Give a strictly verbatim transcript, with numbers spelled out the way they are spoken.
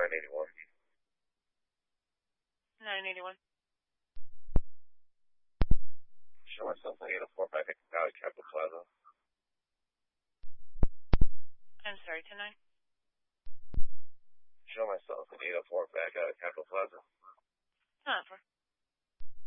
nine eighty-one. nine eighty-one. Show myself on eight oh four back at uh, Capitol Plaza. I'm sorry, ten nine. Show myself at eight oh four back at Capitol Plaza. ten four.